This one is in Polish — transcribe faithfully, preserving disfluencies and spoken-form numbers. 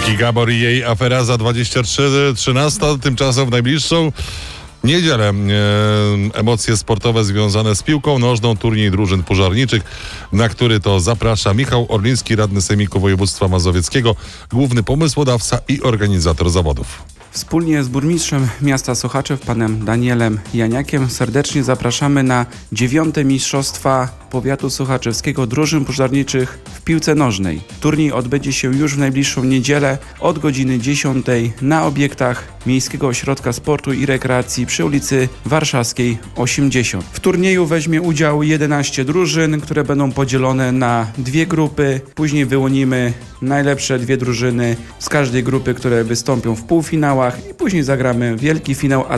Gigabor i jej afera za dwadzieścia trzy trzynaście, tymczasem w najbliższą niedzielę e, emocje sportowe związane z piłką nożną, turniej drużyn pożarniczych, na który to zaprasza Michał Orliński, radny Sejmiku Województwa Mazowieckiego, główny pomysłodawca i organizator zawodów. Wspólnie z burmistrzem miasta Sochaczew, panem Danielem Janiakiem, serdecznie zapraszamy na dziewiąte Mistrzostwa Powiatu Sochaczewskiego Drużyn Pożarniczych w piłce nożnej. Turniej odbędzie się już w najbliższą niedzielę od godziny dziesiątej na obiektach Miejskiego Ośrodka Sportu i Rekreacji przy ulicy Warszawskiej osiemdziesiąt. W turnieju weźmie udział jedenaście drużyn, które będą podzielone na dwie grupy. Później wyłonimy najlepsze dwie drużyny z każdej grupy, które wystąpią w półfinałach i później zagramy wielki finał.